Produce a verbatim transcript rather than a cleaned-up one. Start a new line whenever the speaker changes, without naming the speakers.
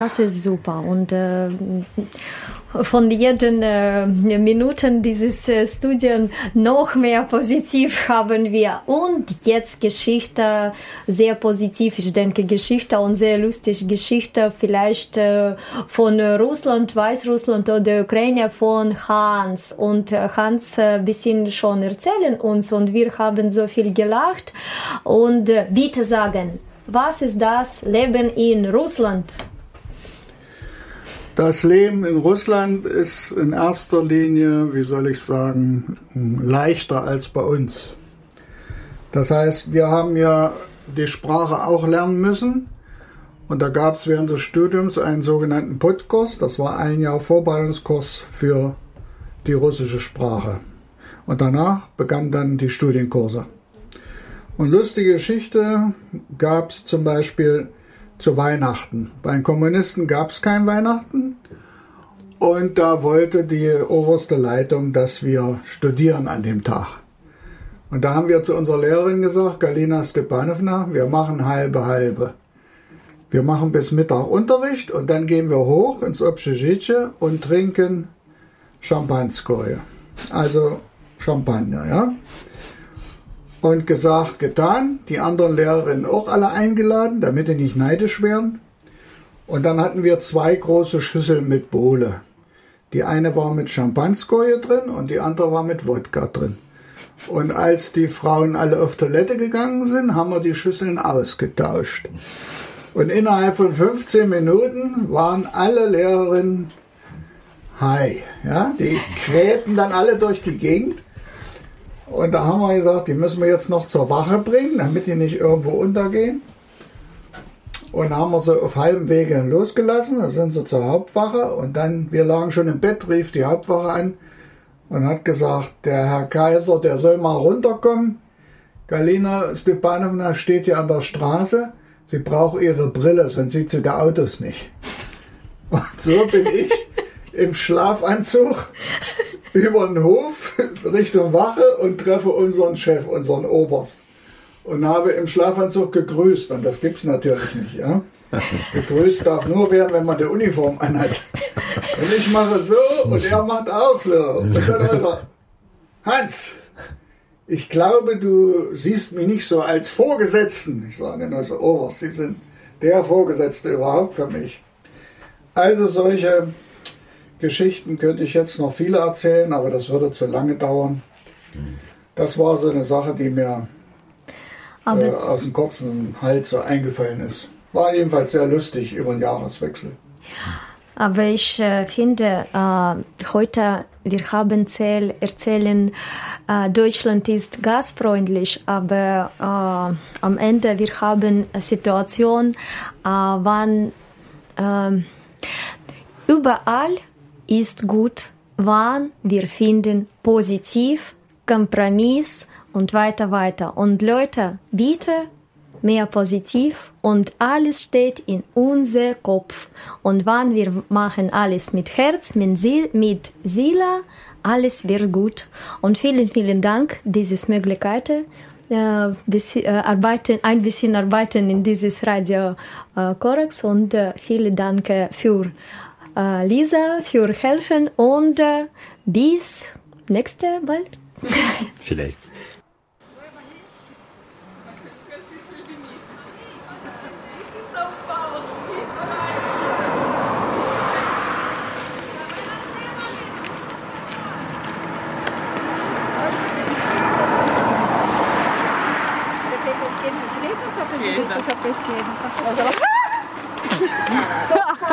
Das ist super und äh, von jeden äh, Minuten dieses äh, Studien noch mehr positiv haben wir. Und jetzt Geschichte, sehr positiv, ich denke Geschichte und sehr lustige Geschichte, vielleicht äh, von Russland, Weißrussland oder Ukraine von Hans. Und äh, Hans ein äh, bisschen schon erzählen uns und wir haben so viel gelacht. Und äh, bitte sagen, was ist das Leben in Russland?
Das Leben in Russland ist in erster Linie, wie soll ich sagen, leichter als bei uns. Das heißt, wir haben ja die Sprache auch lernen müssen und da gab es während des Studiums einen sogenannten Podkurs, das war ein Jahr Vorbereitungskurs für die russische Sprache. Und danach begannen dann die Studienkurse. Und lustige Geschichte gab es zum Beispiel zu Weihnachten. Bei den Kommunisten gab es kein Weihnachten und da wollte die oberste Leitung, dass wir studieren an dem Tag. Und da haben wir zu unserer Lehrerin gesagt, Galina Stepanowna, wir machen halbe halbe. Wir machen bis Mittag Unterricht und dann gehen wir hoch ins Общежитие und trinken Champanskoje, also Champagner, ja. Und gesagt, getan, die anderen Lehrerinnen auch alle eingeladen, damit die nicht neidisch wären. Und dann hatten wir zwei große Schüsseln mit Bowle. Die eine war mit Champanskoje drin und die andere war mit Wodka drin. Und als die Frauen alle auf Toilette gegangen sind, haben wir die Schüsseln ausgetauscht. Und innerhalb von fünfzehn Minuten waren alle Lehrerinnen high. Ja? Die quälten dann alle durch die Gegend. Und da haben wir gesagt, die müssen wir jetzt noch zur Wache bringen, damit die nicht irgendwo untergehen. Und haben wir sie auf halbem Wege losgelassen, da sind sie zur Hauptwache. Und dann, wir lagen schon im Bett, rief die Hauptwache an und hat gesagt, der Herr Kaiser, der soll mal runterkommen. Galina Stepanowna steht hier an der Straße, sie braucht ihre Brille, sonst sieht sie die Autos nicht. Und so bin ich im Schlafanzug über den Hof Richtung Wache und treffe unseren Chef, unseren Oberst. Und habe im Schlafanzug gegrüßt. Und das gibt's natürlich nicht, ja. Gegrüßt darf nur werden, wenn man die Uniform anhat. Und ich mache so und er macht auch so. Und dann hat er gesagt, Hans, ich glaube, du siehst mich nicht so als Vorgesetzten. Ich sage, na so, Oberst, Sie sind der Vorgesetzte überhaupt für mich. Also solche Geschichten könnte ich jetzt noch viele erzählen, aber das würde zu lange dauern. Das war so eine Sache, die mir äh, aus dem kurzen Halt so eingefallen ist. War jedenfalls sehr lustig über den Jahreswechsel.
Aber ich äh, finde, äh, heute, wir haben erzähl, erzählen, äh, Deutschland ist gastfreundlich, aber äh, am Ende, wir haben eine Situation, äh, wann äh, überall ist gut, wann wir finden positiv, Kompromiss und weiter, weiter. Und Leute, bitte mehr positiv und alles steht in unser Kopf. Und wenn wir machen alles mit Herz, mit Seele, mit Seele, alles wird gut. Und vielen, vielen Dank, diese Möglichkeiten, äh, bisschen, äh, arbeiten, ein bisschen arbeiten in dieses Radio äh, Korax und äh, vielen Dank für äh, Lisa, für helfen und äh, bis nächste Mal.
Vielleicht.
Yes,